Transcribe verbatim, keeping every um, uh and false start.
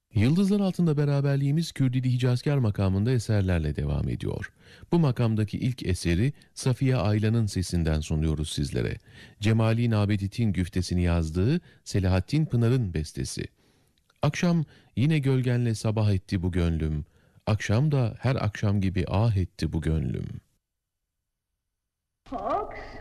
Yıldızlar altında beraberliğimiz Kürdili Hicazkar makamında eserlerle devam ediyor. Bu makamdaki ilk eseri Safiye Aylan'ın sesinden sunuyoruz sizlere. Cemali Nabedit'in güftesini yazdığı Selahattin Pınar'ın bestesi. Akşam yine gölgenle sabah etti bu gönlüm. Akşam da her akşam gibi ah etti bu gönlüm. Akşam